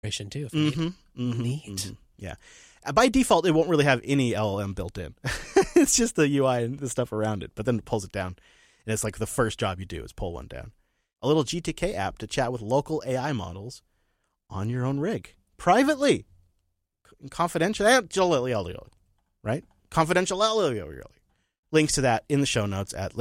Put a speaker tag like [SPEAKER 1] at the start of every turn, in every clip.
[SPEAKER 1] too.
[SPEAKER 2] Neat. Yeah. By default, it won't really have any LLM built in. It's just the UI and the stuff around it, but then it pulls it down. And it's like the first job you do is pull one down. A little GTK app to chat with local AI models on your own rig. Privately. Confidentially. Right? Confidentially. Links to that in the show notes at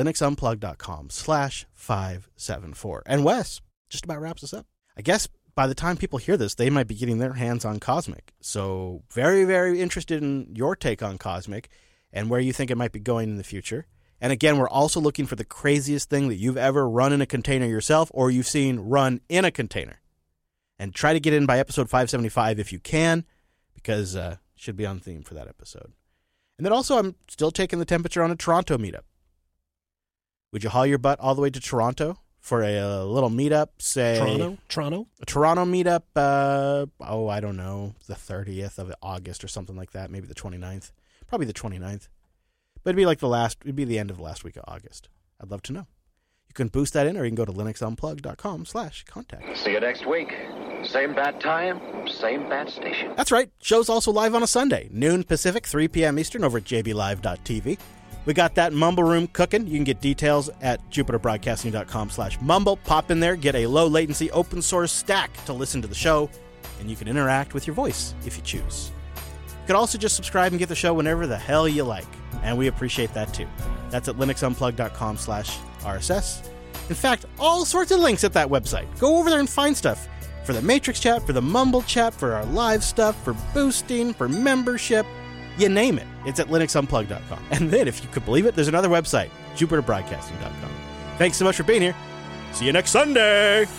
[SPEAKER 2] linuxunplug.com/574. And Wes just about wraps us up. I guess by the time people hear this, they might be getting their hands on Cosmic. So very, very interested in your take on Cosmic and where you think it might be going in the future. And again, we're also looking for the craziest thing that you've ever run in a container yourself or you've seen run in a container. And try to get in by episode 575 if you can, because it should be on theme for that episode. And then also, I'm still taking the temperature on a Toronto meetup. Would you haul your butt all the way to Toronto for a little meetup, say...
[SPEAKER 1] Toronto?
[SPEAKER 2] A Toronto meetup, I don't know, the 30th of August or something like that, maybe the 29th. Probably the 29th. But it'd be the end of the last week of August. I'd love to know. You can boost that in, or you can go to linuxunplug.com/contact.
[SPEAKER 3] See you next week. Same bat time, same bat station.
[SPEAKER 2] That's right. Show's also live on a Sunday, noon Pacific, 3 p.m. Eastern over at jblive.tv. We got that Mumble Room cooking. You can get details at jupiterbroadcasting.com/mumble. Pop in there, get a low latency open source stack to listen to the show, and you can interact with your voice if you choose. You could also just subscribe and get the show whenever the hell you like, and we appreciate that too. That's at linuxunplug.com/RSS. In fact, all sorts of links at that website. Go over there and find stuff for the Matrix chat, for the Mumble chat, for our live stuff, for boosting, for membership. You name it. It's at linuxunplug.com. And then, if you could believe it, there's another website, jupiterbroadcasting.com. Thanks so much for being here. See you next Sunday.